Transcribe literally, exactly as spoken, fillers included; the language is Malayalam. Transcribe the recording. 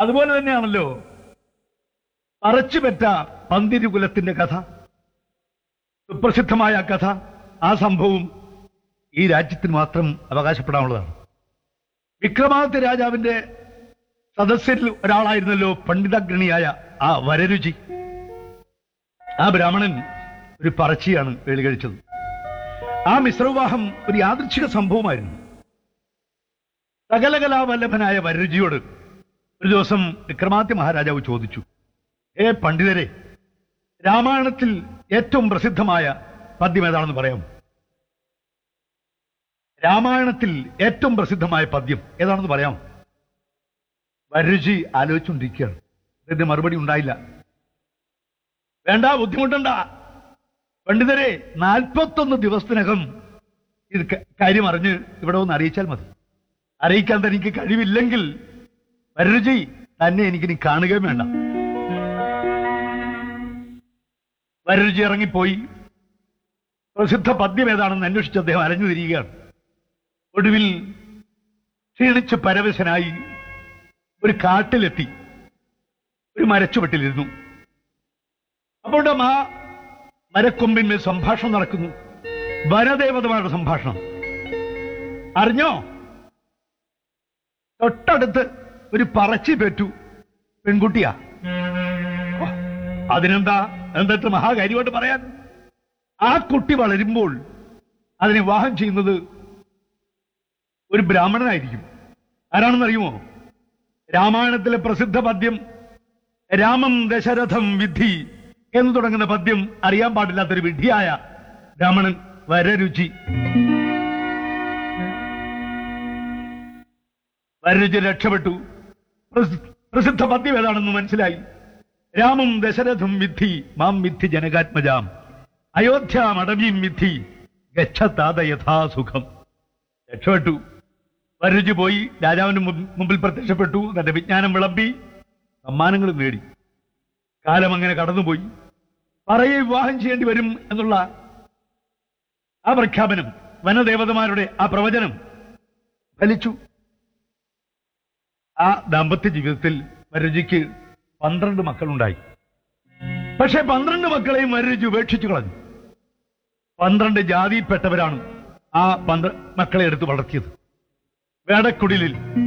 അതുപോലെ തന്നെയാണല്ലോ പറച്ചുപെറ്റ പന്തിരുകുലത്തിന്റെ കഥ. സുപ്രസിദ്ധമായ ആ കഥ, ആ സംഭവം ഈ രാജ്യത്തിന് മാത്രം അവകാശപ്പെടാനുള്ളതാണ്. വിക്രമാദിത്യ രാജാവിന്റെ സദസ്യരിൽ ഒരാളായിരുന്നല്ലോ പണ്ഡിതാഗ്രണിയായ ആ വരരുചി. ആ ബ്രാഹ്മണൻ ഒരു പറച്ചിയാണ് വേളി കഴിച്ചത്. ആ മിശ്രവിവാഹം ഒരു യാദൃച്ഛിക സംഭവമായിരുന്നു. സകലകലാവല്ലഭനായ വരരുചിയോട് ഒരു ദിവസം വിക്രമാദിത്യ മഹാരാജാവ് ചോദിച്ചു, ഏ പണ്ഡിതരെ, രാമായണത്തിൽ ഏറ്റവും പ്രസിദ്ധമായ പദ്യം ഏതാണെന്ന് പറയാം? രാമായണത്തിൽ ഏറ്റവും പ്രസിദ്ധമായ പദ്യം ഏതാണെന്ന് പറയാം? വരരുചി ആലോചിച്ചുകൊണ്ടിരിക്കുകയാണ്. ഇതിന്റെ മറുപടി ഉണ്ടായില്ല. വേണ്ട, ബുദ്ധിമുട്ടണ്ട പണ്ഡിതരെ, നാൽപ്പത്തൊന്ന് ദിവസത്തിനകം ഇത് കാര്യം അറിഞ്ഞ് ഇവിടെ ഒന്ന് അറിയിച്ചാൽ മതി. അറിയിക്കാൻ തനിക്ക് കഴിവില്ലെങ്കിൽ വരരുചി തന്നെ എനിക്കിനി കാണുകയും വേണ്ട. വരരുചി ഇറങ്ങിപ്പോയി. പ്രസിദ്ധ പദ്യം ഏതാണെന്ന് അന്വേഷിച്ച് അദ്ദേഹം അലഞ്ഞു തിരിയുകയാണ്. ഒടുവിൽ ക്ഷീണിച്ച് പരവശനായി ഒരു കാട്ടിലെത്തി ഒരു മരച്ചുവട്ടിലിരുന്നു. അപ്പോൾ ആ മരക്കൊമ്പിന്മേൽ സംഭാഷണം നടക്കുന്നു. വനദേവതമാരുടെ സംഭാഷണം. അറിഞ്ഞോ, തൊട്ടടുത്ത് ഒരു പറച്ചി പെറ്റു പെൺകുട്ടിയാ. അതിനെന്താ, എന്നിട്ട് മഹാകാര്യമായിട്ട് പറയാൻ? ആ കുട്ടി വളരുമ്പോൾ അതിനെ വിവാഹം ചെയ്യുന്നത് ഒരു ബ്രാഹ്മണനായിരിക്കും. ആരാണെന്നറിയുമോ? രാമായണത്തിലെ പ്രസിദ്ധ പദ്യം രാമം ദശരഥം വിദ്ധി എന്ന് തുടങ്ങുന്ന പദ്യം അറിയാൻ പാടില്ലാത്തൊരു വിഡ്ഢിയായ ബ്രാഹ്മണൻ വരരുചി. വരരുചി രക്ഷപ്പെട്ടു. പ്രസിദ്ധ പദ്യം ഏതാണെന്ന് മനസ്സിലായി. രാമം ദശരഥം വിദ്ധി മാം വിദ്ധി ജനകാത്മജാം അയോധ്യാം അടവീം വിദ്ധി ഗച്ഛതാത യഥാസുഖം. രക്ഷപ്പെട്ടു. വരരുചി പോയി രാജാവിന് മുമ്പിൽ പ്രത്യക്ഷപ്പെട്ടു. തന്റെ വിജ്ഞാനം വിളമ്പി, സമ്മാനങ്ങൾ നേടി. കാലം അങ്ങനെ കടന്നുപോയി. പറയെ വിവാഹം ചെയ്യേണ്ടി വരും എന്നുള്ള ആ പ്രഖ്യാപനം, വനദേവതമാരുടെ ആ പ്രവചനം ഫലിച്ചു. ആ ദാമ്പത്യ ജീവിതത്തിൽ വരരുചിക്ക് പന്ത്രണ്ട് മക്കളുണ്ടായി. പക്ഷെ പന്ത്രണ്ട് മക്കളെയും വരരുചി ഉപേക്ഷിച്ചു കളഞ്ഞു. പന്ത്രണ്ട് ജാതിയിൽപ്പെട്ടവരാണ് ആ പന്ത്ര മക്കളെ എടുത്ത് വളർത്തിയത്. വേടക്കുടിലിൽ